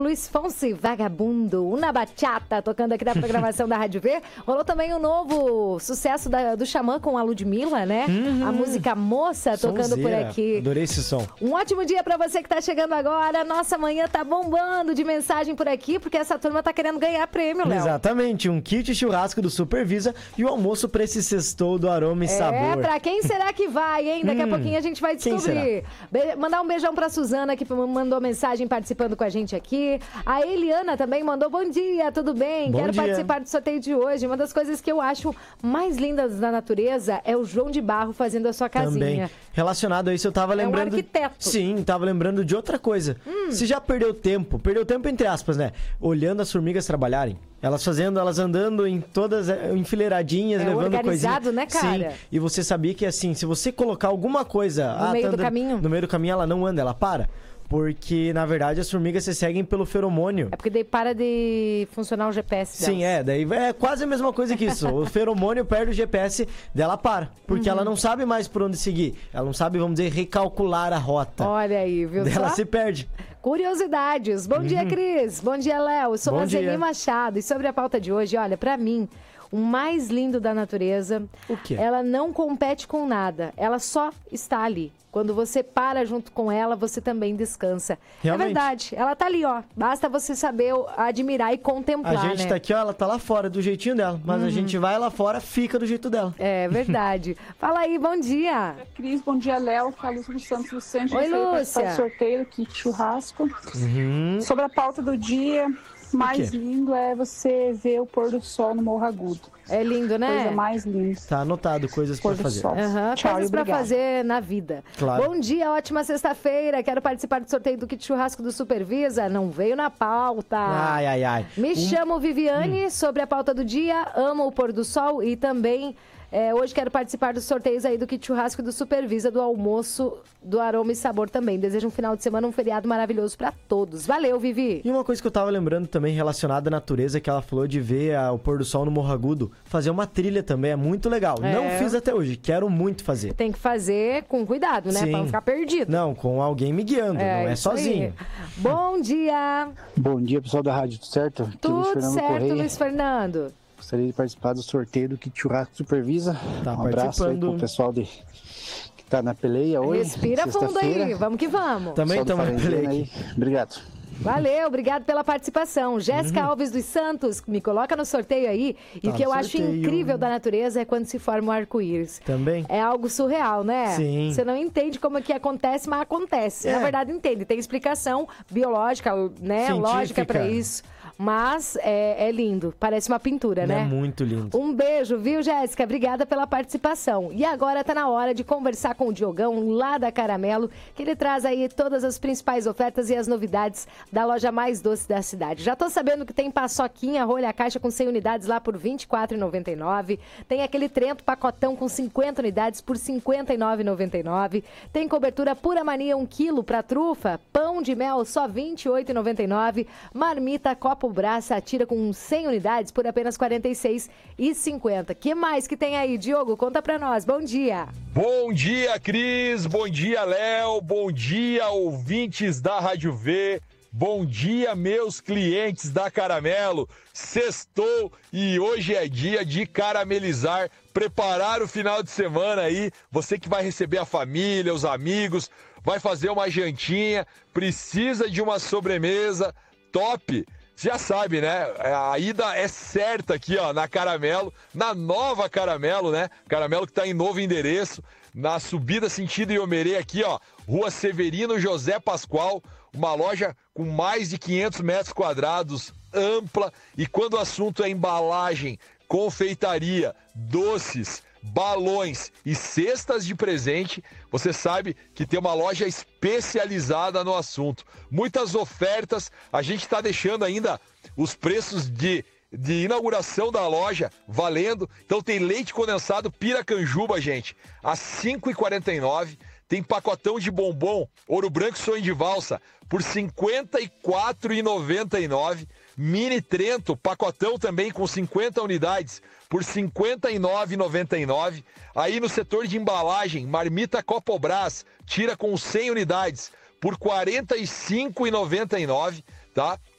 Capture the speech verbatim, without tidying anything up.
Luiz Fonsi, Vagabundo, Una Bachata, tocando aqui na programação da Rádio V. Rolou também o novo sucesso da, do Xamã com a Ludmilla, né? Uhum. A música Moça, tocando Sonzeira. por aqui. Adorei esse som. Um ótimo dia pra você que tá chegando agora. Nossa manhã tá bombando de mensagem por aqui, porque essa turma tá querendo ganhar prêmio, Léo. Exatamente, um kit churrasco do Supervisa e o almoço pra esse sextou do Aroma e é, Sabor. É, pra quem será que vai, hein? Daqui hum, a pouquinho a gente vai descobrir. Be- mandar um beijão pra Suzana, que mandou mensagem participando com a gente aqui. A Eliana também mandou bom dia, tudo bem? Bom Quero dia. participar do sorteio de hoje. Uma das coisas que eu acho mais lindas da natureza é o João de Barro fazendo a sua casinha. Também. Relacionado a isso, eu tava lembrando... É um arquiteto. Sim, tava lembrando de outra coisa. Hum. Você já perdeu tempo, perdeu tempo entre aspas, né? Olhando as formigas trabalharem. Elas fazendo, elas andando em todas enfileiradinhas, é levando organizado, coisinha. Né, cara? Sim, e você sabia que assim, se você colocar alguma coisa... No ah, meio tá do andando, caminho? No meio do caminho ela não anda, ela para. Porque, na verdade, as formigas se seguem pelo feromônio. É porque daí para de funcionar o G P S delas. Sim, é. Daí é quase a mesma coisa que isso. O feromônio perde o G P S dela para. Porque uhum. ela não sabe mais por onde seguir. Ela não sabe, vamos dizer, recalcular a rota. Olha aí, viu Ela só? se perde. Curiosidades. Bom uhum. dia, Cris. Bom dia, Léo. Sou a Zeli Machado. E sobre a pauta de hoje, olha, pra mim... O mais lindo da natureza, o quê? Ela não compete com nada, ela só está ali. Quando você para junto com ela, você também descansa. Realmente. É verdade, ela tá ali, ó. Basta você saber admirar e contemplar, A gente né? tá aqui, ó, ela tá lá fora, do jeitinho dela. Mas uhum. a gente vai lá fora, fica do jeito dela. É verdade. Fala aí, bom dia. Cris, bom dia, Léo. Carlos dos Santos Vicente. Oi, Lúcia. Sorteio, kit churrasco. Uhum. Sobre a pauta do dia... mais lindo é você ver o pôr do sol no Morro Agudo. É lindo, né? Coisa mais linda. Tá anotado, coisas pra fazer. Uhum, Tchau, coisas pra fazer na vida. Claro. Bom dia, ótima sexta-feira. Quero participar do sorteio do kit churrasco do Supervisa. Não veio na pauta. Ai, ai, ai. Me um... chamo Viviane, hum. sobre a pauta do dia. Amo o pôr do sol e também... É, hoje quero participar dos sorteios aí do kit churrasco do Supervisa, do almoço, do Aroma e Sabor também. Desejo um final de semana, um feriado maravilhoso pra todos. Valeu, Vivi! E uma coisa que eu tava lembrando também relacionada à natureza, que ela falou de ver a, o pôr do sol no Morro Agudo, fazer uma trilha também, é muito legal. É. Não fiz até hoje, quero muito fazer. Tem que fazer com cuidado, né? Sim. Pra não ficar perdido. Não, com alguém me guiando, é, não é sozinho. Aí. Bom dia! Bom dia, pessoal da rádio, tudo certo? Aqui tudo Luiz Fernando certo, Correia. Luiz Fernando. Gostaria de participar do sorteio do kit churrasco Supervisa. Tá um abraço aí pro pessoal de, que tá na peleia hoje. Respira fundo aí, vamos que vamos. Também estamos na peleia aí. Obrigado. Valeu, obrigado pela participação. Jéssica uhum. Alves dos Santos, me coloca no sorteio aí. E tá o que eu sorteio. acho incrível da natureza é quando se forma um arco-íris. Também. É algo surreal, né? Sim. Você não entende como é que acontece, mas acontece. É. Na verdade, entende. Tem explicação biológica, né? Científica. Lógica para isso. Mas é, é lindo, parece uma pintura, né? É muito lindo. Um beijo, viu, Jéssica? Obrigada pela participação. E agora tá na hora de conversar com o Diogão, lá da Caramelo, que ele traz aí todas as principais ofertas e as novidades da loja mais doce da cidade. Já tô sabendo que tem paçoquinha, rolha caixa com cem unidades lá por vinte e quatro reais e noventa e nove centavos. Tem aquele Trento pacotão com cinquenta unidades por cinquenta e nove reais e noventa e nove centavos. Tem cobertura Pura Mania um quilo pra trufa. Pão de mel só vinte e oito reais e noventa e nove centavos. Marmita Copo Braça tira com cem unidades por apenas quarenta e seis reais e cinquenta centavos. Que mais que tem aí, Diogo? Conta pra nós. Bom dia. Bom dia, Cris. Bom dia, Léo. Bom dia, ouvintes da Rádio V. Bom dia, meus clientes da Caramelo. Sextou e hoje é dia de caramelizar, preparar o final de semana aí. Você que vai receber a família, os amigos, vai fazer uma jantinha, precisa de uma sobremesa top. Já sabe, né? A ida é certa aqui, ó, na Caramelo, na nova Caramelo, né? Caramelo que tá em novo endereço, na subida sentido Iomerê aqui, ó, Rua Severino José Pascoal, uma loja com mais de quinhentos metros quadrados, ampla, e quando o assunto é embalagem, confeitaria, doces, balões e cestas de presente, você sabe que tem uma loja especializada no assunto. Muitas ofertas, a gente está deixando ainda os preços de, de inauguração da loja valendo. Então tem leite condensado Piracanjuba, gente, a cinco reais e quarenta e nove centavos. Tem pacotão de bombom Ouro Branco Sonho de Valsa por cinquenta e quatro reais e noventa e nove centavos. Mini Trento, pacotão também com cinquenta unidades por cinquenta e nove reais e noventa e nove centavos. Aí no setor de embalagem, Marmita Copobras, tira com cem unidades por quarenta e cinco reais e noventa e nove centavos, tá?